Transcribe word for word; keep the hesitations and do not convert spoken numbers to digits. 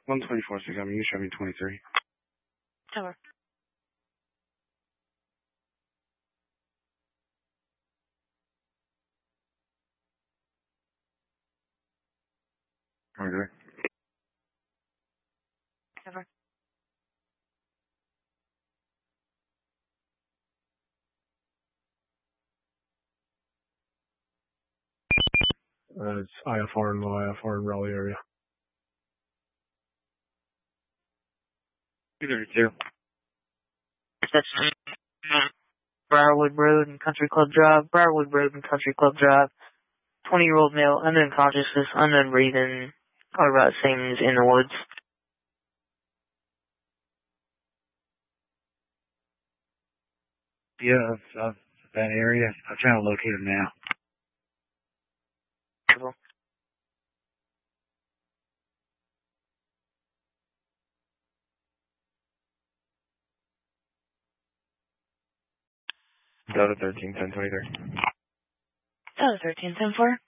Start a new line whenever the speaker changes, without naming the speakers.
one twenty-four, six, I mean, you show me twenty-three.
Over.
Okay.
Over.
Uh, it's I F R and low I F R in Raleigh area.
two thirty-two.
That's Briarwood Road and Country Club Drive. Briarwood Road and Country Club Drive. twenty-year-old male, unknown consciousness, unknown breathing. All about things in the woods.
Yeah, of, of that area. I'm trying to locate him now.
Cool.
Delta thirteen, ten twenty-three.
Delta thirteen, ten four.